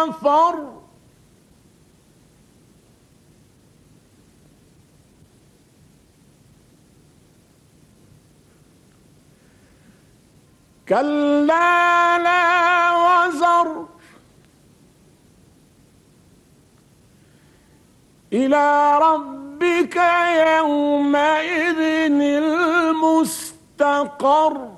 وفر كلا لا وزر إلى ربك يومئذ المستقر